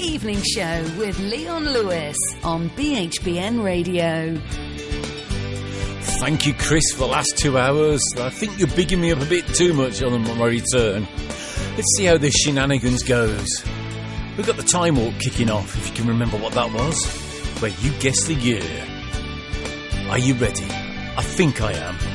Evening Show with Leon Lewis on BHBN Radio. Thank you, Chris, for the last 2 hours. I think you're bigging me up a bit too much on my return. Let's see how this shenanigans goes. We've got the Time Walk kicking off, if you can remember what that was, where you guess the year. Are you ready? I think I am.